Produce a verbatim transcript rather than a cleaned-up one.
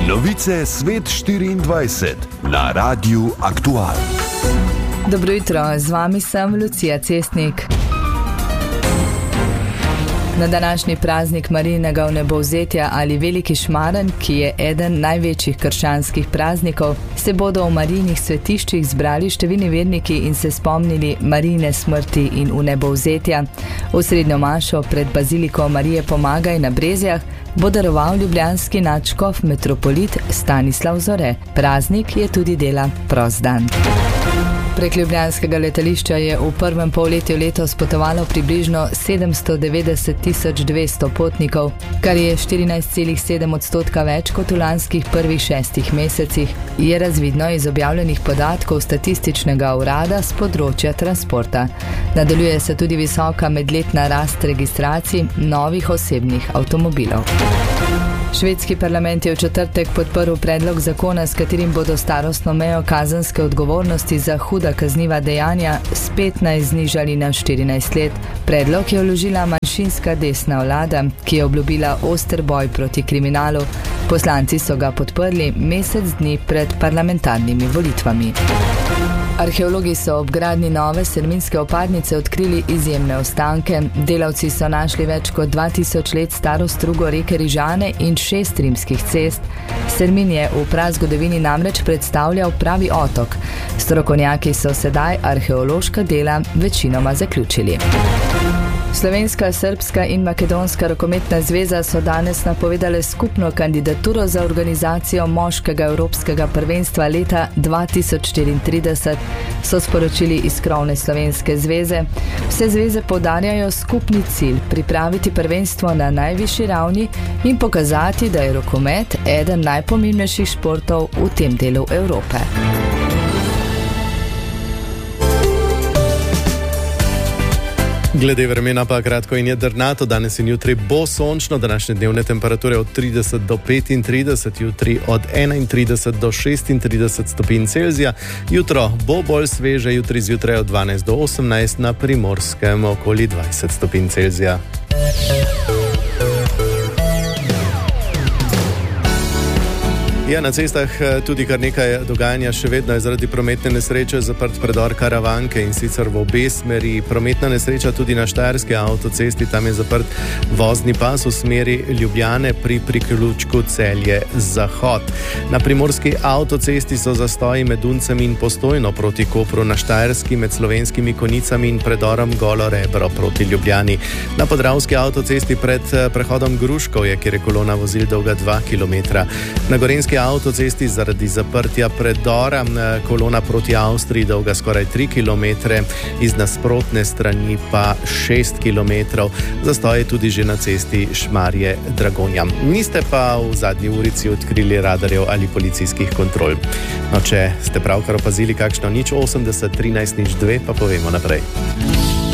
Novice Svet štiriindvajset na Radiu Aktual. Dobro jutro, z vami sem Lucija Cestnik. Na današnji praznik Marijinega vnebovzetja ali Veliki Šmarn, ki je eden največjih krščanskih praznikov, se bodo v Marijinih svetiščih zbrali številni verniki in se spomnili Marijine smrti in vnebovzetja. V srednjo mašo pred baziliko Marije Pomagaj na Brezjah bo daroval ljubljanski nadškof metropolit Stanislav Zore. Praznik je tudi dela prost dan. Prek ljubljanskega letališča je v prvem polletju letos potovalo približno sedemsto devetdeset tisoč dvesto potnikov, kar je štirinajst celih sedem odstotka več kot v lanskih prvih šestih mesecih, je razvidno iz objavljenih podatkov statističnega urada z področja transporta. Nadaljuje se tudi visoka medletna rast registracij novih osebnih avtomobilov. Švedski parlament je v četrtek podprl predlog zakona, s katerim bodo starostno mejo kazenske odgovornosti za huda kazniva dejanja s petnajst znižali na štirinajst let. Predlog je vložila manjšinska desna vlada, ki je obljubila oster boj proti kriminalu. Poslanci so ga podprli mesec dni pred parlamentarnimi volitvami. Arheologi so ob gradnji nove serminske vpadnice odkrili izjemne ostanke. Delavci so našli več kot dva tisoč let staro strugo reke Rižane in šest rimskih cest. Sermin je v prazgodovini namreč predstavljal pravi otok. Strokovnjaki so sedaj arheološka dela večinoma zaključili. Slovenska, srbska in makedonska rokometna zveza so danes napovedale skupno kandidaturo za organizacijo moškega evropskega prvenstva leta dva tisoč štiriintrideset, so sporočili iz krovne slovenske zveze. Vse zveze poudarjajo skupni cilj pripraviti prvenstvo na najvišji ravni in pokazati, da je rokomet eden najpomembnejših športov v tem delu Evrope. Glede vremena pa kratko in jedrnato, danes in jutri bo sončno, današnje dnevne temperature od trideset do petintrideset, jutri od enaintrideset do šestintrideset stopinj Celzija, jutro bo bolj sveže, jutri zjutraj od dvanajst do osemnajst, na Primorskem okoli dvajset stopinj Celzija. Ja, na cestah tudi kar nekaj dogajanja, še vedno je zaradi prometne nesreče zaprt predor Karavanke in sicer v obe smeri. Prometna nesreča tudi na štajerski avtocesti, tam je zaprt vozni pas v smeri Ljubljane pri priključku Celje-Zahod. Na primorski avtocesti so zastoji med Uncem in Postojno proti Kopru, na štajerski med Slovenskimi Konicami in predorom Golo Rebro proti Ljubljani. Na podravski avtocesti pred prehodom Gruškovje, kjer je kolona vozil dolga dva kilometra. Na gorenjski avtocesti zaradi zaprtja predora kolona proti Avstriji dolga skoraj tri kilometre, iz nasprotne strani pa šest kilometrov. Zastoj je tudi že na cesti Šmarje-Dragonja. Niste pa v zadnji urici odkrili radarjev ali policijskih kontrol. No, če ste pravkar opazili kakšno nič osemdeset trinajst nič dve, pa povemo naprej.